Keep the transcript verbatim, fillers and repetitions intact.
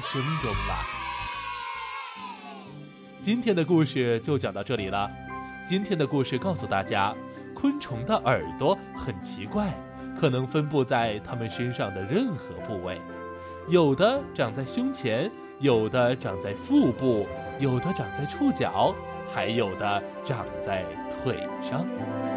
声中了。今天的故事就讲到这里了。今天的故事告诉大家，昆虫的耳朵很奇怪，可能分布在它们身上的任何部位，有的长在胸前，有的长在腹部，有的长在触角，还有的长在腿上。